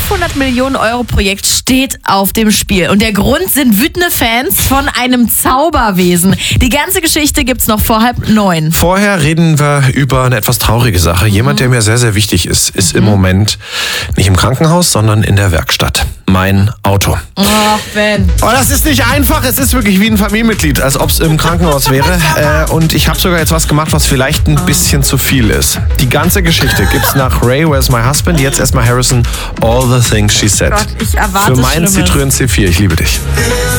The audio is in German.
500 Millionen Euro Projekt steht auf dem Spiel. Und der Grund sind wütende Fans von einem Zauberwesen. Die ganze Geschichte gibt's noch vor 8:30. Vorher reden wir über eine etwas traurige Sache. Jemand, der mir sehr, sehr wichtig ist im Moment nicht im Krankenhaus, sondern in der Werkstatt. Mein Auto. Ach, Ben. Aber das ist nicht einfach. Es ist wirklich wie ein Familienmitglied, als ob es im Krankenhaus wäre. Und ich habe sogar jetzt was gemacht, was vielleicht ein bisschen zu viel ist. Die ganze Geschichte gibt's nach Ray, Where's My Husband? Jetzt erstmal Harrison, All the Things She Said. Gott, ich erwarte Für meinen Schlimmes. Citroën C4. Ich liebe dich.